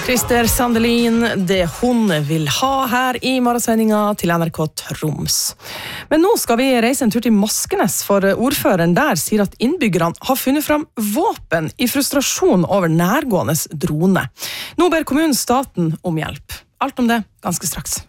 Christer Sandelin, det hun vil ha her I morgensendingen til NRK Troms. Men nå skal vi reise en tur til Moskenes, for ordføreren der sier at innbyggerne har funnet fram våpen I frustrasjon over nærgående drone. Nå ber kommunen staten om hjelp. Alt om det ganske straks.